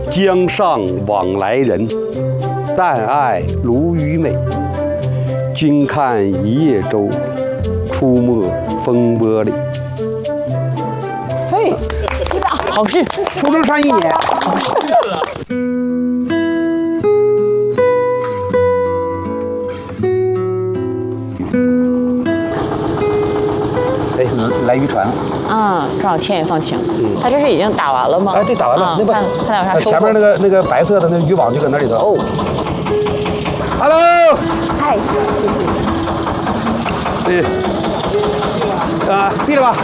江上往来人，但爱鲈鱼美。君看一叶舟，出没风波里。 嘿，好事， 出生上1年。哎，来渔船了。 啊，正好天也放晴。它这是已经打完了吗？ 哎，对，打完了。那不， 看有啥收获？ 前面那个白色的那渔网就搁那里头。 哦 ，Hello， 嗨， 对，闭了吧。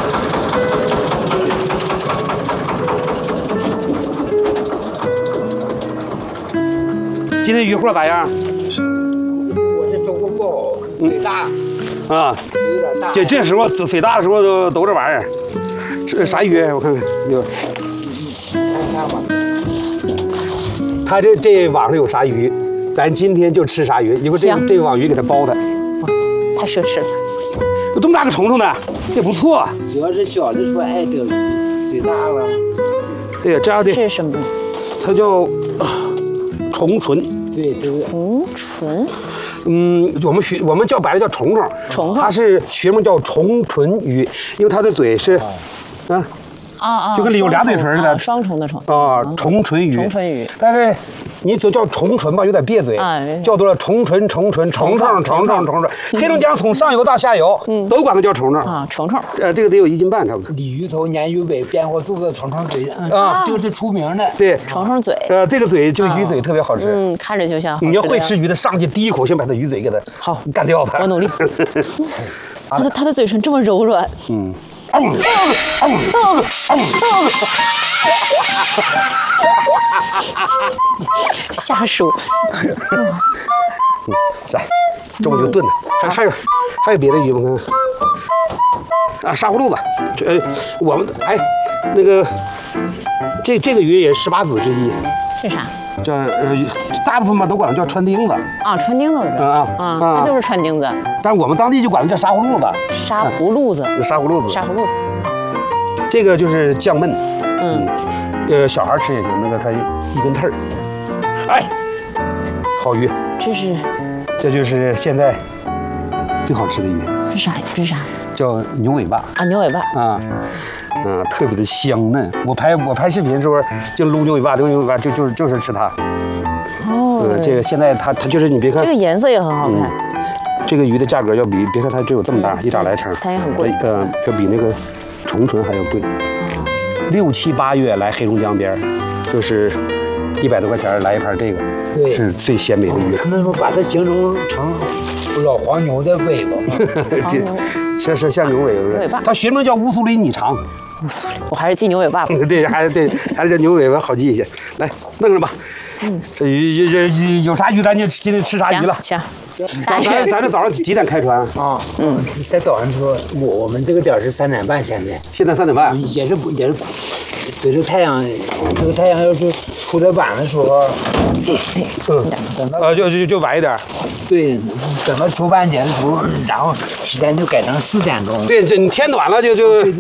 今天渔获咋样？ 我这收获不好，水大， 啊， 有点大。 这时候水大的时候都这玩意儿。这啥鱼？我看看有。 看吧。 他这网上有啥鱼，咱今天就吃啥鱼。一会儿这网鱼给它包的。 太奢侈了。 有这么大个虫虫呢，也不错。 主要是小的说爱得水大了。 对呀，这样的。 这是什么？ 它叫虫唇。 对对。 虫唇。 我们叫白了叫虫虫。 虫虫。 它是学名叫虫唇鱼，因为它的嘴是，就跟里有俩嘴唇似的。 双重的虫。 啊，虫唇鱼。 虫唇鱼。 但是你就叫虫唇吧，有点别嘴，叫做虫唇、虫唇、虫虫、虫虫、虫虫。黑龙江从上游到下游，都管它叫虫虫啊，虫虫。 这个得有1斤半差不多。 鲤鱼头、鲶鱼尾、边活肚子、虫虫嘴，这个是出名的。 对， 虫虫嘴。 这个嘴就鱼嘴特别好吃。 看着就像。 你要会吃鱼的，上去第一口先把它鱼嘴给它好干掉它。 我努力。它的嘴唇这么柔软。下属。 来，这我就炖它。还有别的鱼吗？沙葫芦子。我们那个这个鱼也是18子之一。 是啥？ 这大部分吧都管它叫川钉子。 啊，川钉子是吧？它就是川钉子。 但是我们当地就管它叫沙葫芦子。 沙葫芦子。 沙葫芦子。 沙葫芦子。 这个就是酱焖。小孩吃也行，那个它1根刺儿。好鱼。这就是现在最好吃的鱼。 是啥？这是啥？ 叫牛尾巴。 啊，牛尾巴。 特别的香嫩。我拍视频的时候就撸牛尾巴，就是吃它。这个现在它就是你别看这个颜色也很好看。 这个鱼的价格要比别看它只有这么大，1打来成， 它也很贵。 要比那个虫唇还要贵。6、7、8月来黑龙江边，就是100多块钱来一盘这个，是最鲜美的鱼。 他们说把它形容成老黄牛的尾巴吗？ 是像牛尾巴。它学名叫乌苏里拟长。 我还是记牛尾巴吧。 对，还是这牛尾巴好记一些。来，弄上吧。这鱼有啥鱼，咱就今天吃啥鱼了。 行。 咱这早上几点开船啊？在早上说，我们这个点是3点半，现在 3点半， 也是随着太阳，这个太阳要是出得晚的时候，等到就晚一点。 对，等到出半截的时候，然后时间就改成4点钟。 对，你天暖了就。